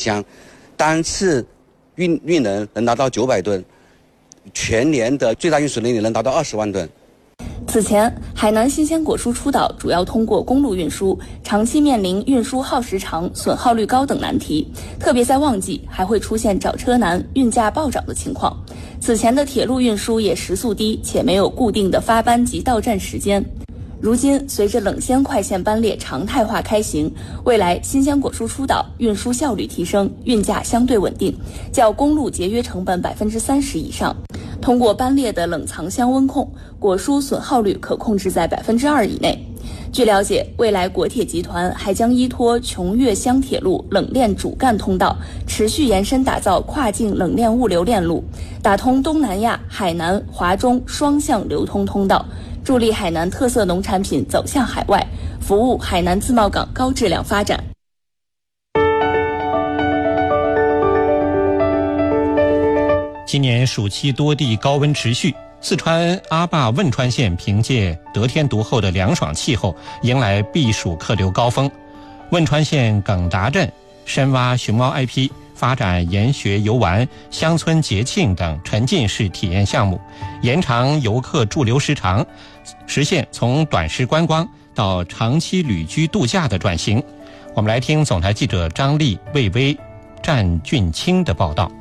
箱，单次运能达到900吨，全年的最大运输能力能达到20万吨。 此前，海南新鲜果蔬出岛主要通过公路运输，长期面临运输耗时长、损耗率高等难题，特别在旺季还会出现找车难、运价暴涨的情况。此前的铁路运输也时速低，且没有固定的发班及到站时间。如今，随着冷鲜快线班列常态化开行，未来新鲜果蔬出岛运输效率提升，运价相对稳定，较公路节约成本30%以上。通过班列的冷藏箱温控，果蔬损耗率可控制在2%以内。据了解，未来国铁集团还将依托琼粤湘铁路冷链主干通道，持续延伸打造跨境冷链物流链路，打通东南亚、海南、华中双向流通通道，助力海南特色农产品走向海外，服务海南自贸港高质量发展。 今年暑期多地高温持续，四川阿坝汶川县凭借得天独厚的凉爽气候，迎来避暑客流高峰。汶川县耿达镇深挖熊猫 IP， 发展研学游玩、乡村节庆等沉浸式体验项目，延长游客驻留时长，实现从短时观光到长期旅居度假的转型。我们来听总台记者张丽、魏巍、战俊清的报道。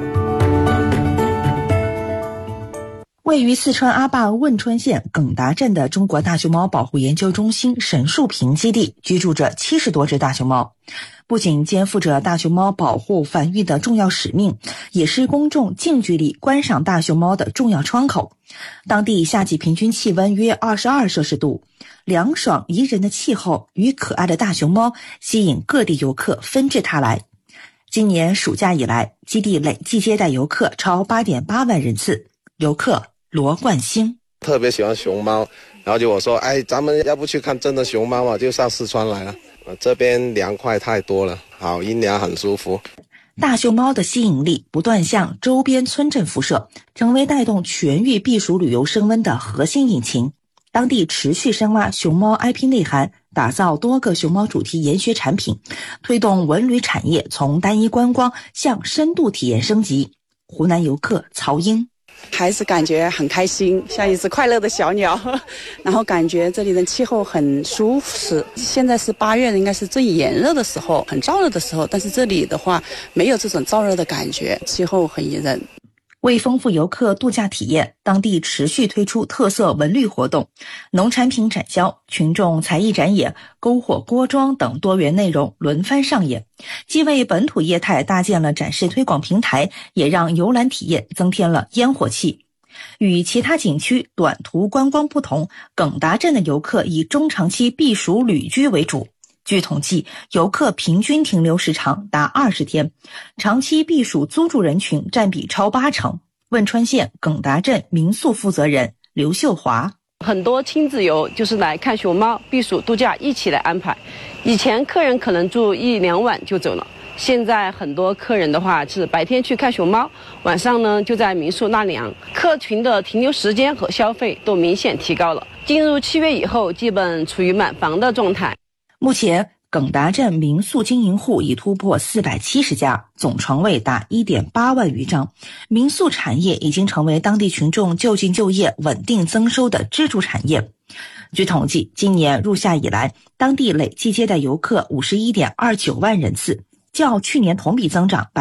位于四川阿坝汶川县耿达镇的中国大熊猫保护研究中心沈树坪基地居住着70多只大熊猫，不仅肩负着大熊猫保护繁育的重要使命，也是公众近距离观赏大熊猫的重要窗口。当地夏季平均气温约22摄氏度，凉爽宜人的气候与可爱的大熊猫吸引各地游客纷至沓来。今年暑假以来，基地累计接待游客超8.8万人次。游客罗冠星特别喜欢熊猫，然后就我说，咱们要不去看真的熊猫啊，就上四川来了。这边凉快太多了，好阴凉，很舒服。 大熊猫的吸引力不断向周边村镇辐射，成为带动全域避暑旅游升温的核心引擎。当地持续深挖熊猫 IP 内涵，打造多个熊猫主题研学产品，推动文旅产业从单一观光向深度体验升级。湖南游客曹英还是感觉很开心，像一只快乐的小鸟，然后感觉这里的气候很舒适。现在是8月，应该是最炎热的时候，很燥热的时候，但是这里的话没有这种燥热的感觉，气候很宜人。 为丰富游客度假体验，当地持续推出特色文旅活动，农产品展销、群众才艺展演、篝火锅庄等多元内容轮番上演，既为本土业态搭建了展示推广平台，也让游览体验增添了烟火气。与其他景区短途观光不同，耿达镇的游客以中长期避暑旅居为主。据统计，游客平均停留时长达20天，长期避暑租住人群占比超80%。汶川县耿达镇民宿负责人刘秀华： 很多亲子游就是来看熊猫、避暑度假一起来安排。以前客人可能住1-2晚就走了，现在很多客人的话是白天去看熊猫，晚上呢就在民宿纳凉，客群的停留时间和消费都明显提高了。进入7月以后，基本处于满房的状态。 目前耿达镇民宿经营户已突破470家，总床位达1.8万余张。民宿产业已经成为当地群众就近就业、稳定增收的支柱产业。据统计，今年入夏以来，当地累计接待游客51.29万人次，较去年同比增长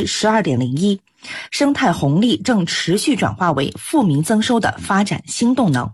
12.01%。生态红利正持续转化为富民增收的发展新动能。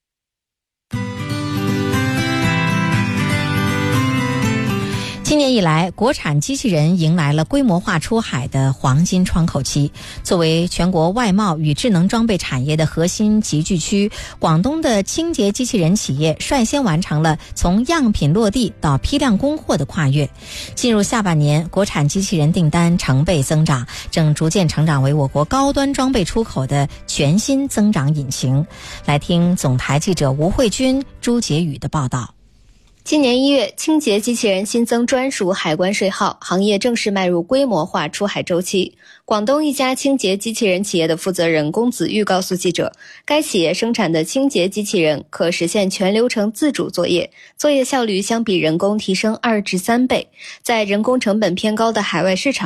今年以来，国产机器人迎来了规模化出海的黄金窗口期。作为全国外贸与智能装备产业的核心集聚区，广东的清洁机器人企业率先完成了从样品落地到批量供货的跨越。进入下半年，国产机器人订单成倍增长，正逐渐成长为我国高端装备出口的全新增长引擎。来听总台记者吴慧君、朱杰宇的报道。 今年1月，清洁机器人新增专属海关税号，行业正式迈入规模化出海周期。广东一家清洁机器人企业的负责人龚子玉告诉记者，该企业生产的清洁机器人可实现全流程自主作业，作业效率相比人工提升2至3倍。在人工成本偏高的海外市场，